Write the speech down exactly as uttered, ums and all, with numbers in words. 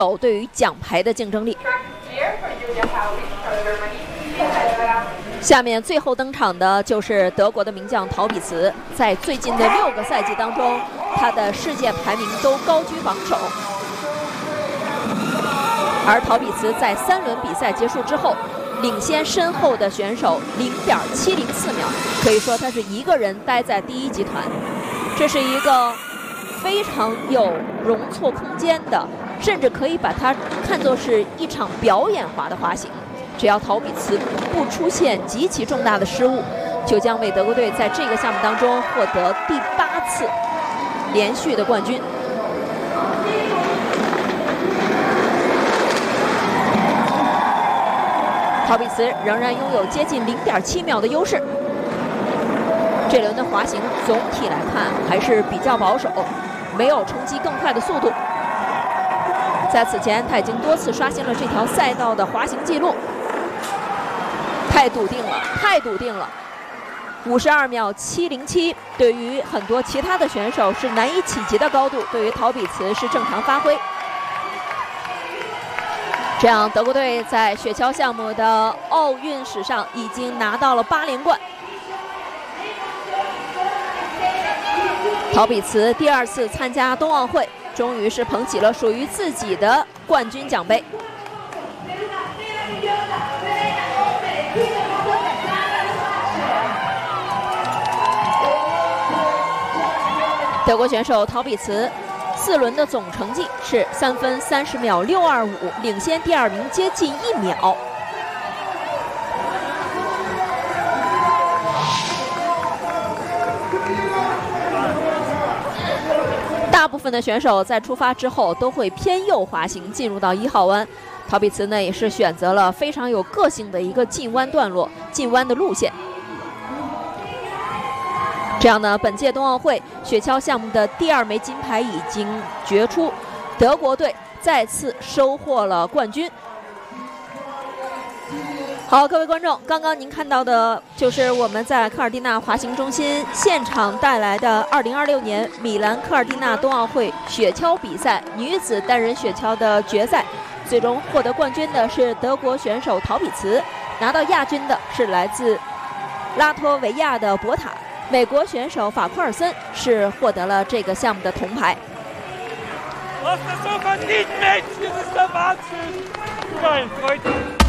手对于奖牌的竞争力。下面最后登场的就是德国的名将陶比茨，在最近的六个赛季当中，他的世界排名都高居榜首。而陶比茨在三轮比赛结束之后，领先身后的选手零点七零四秒，可以说他是一个人待在第一集团。这是一个非常有容错空间的，甚至可以把它看作是一场表演滑的滑行。只要陶比茨不出现极其重大的失误，就将为德国队在这个项目当中获得第八次连续的冠军。陶比茨仍然拥有接近零点七秒的优势。这轮的滑行总体来看还是比较保守，没有冲击更快的速度。在此前，他已经多次刷新了这条赛道的滑行记录。太笃定了，太笃定了！五十二秒七零七，对于很多其他的选手是难以企及的高度，对于陶比茨是正常发挥。这样，德国队在雪橇项目的奥运史上已经拿到了八连冠。陶比茨第二次参加冬奥会，终于是捧起了属于自己的冠军奖杯。德国选手陶比茨四轮的总成绩是三分三十秒六二五，领先第二名接近一秒。大部分的选手在出发之后都会偏右滑行进入到一号弯，陶比茨呢也是选择了非常有个性的一个进弯段落、进弯的路线。这样呢，本届冬奥会雪橇项目的第二枚金牌已经决出，德国队再次收获了冠军。好，各位观众，刚刚您看到的就是我们在科尔蒂纳滑行中心现场带来的二零二六年米兰科尔蒂纳冬奥会雪橇比赛女子单人雪橇的决赛，最终获得冠军的是德国选手陶比茨，拿到亚军的是来自拉脱维亚的博塔。美国选手法库尔森是获得了这个项目的铜牌。 Was das so verdient, Mädchen, das ist der Wahnsinn! Nein, Freunde.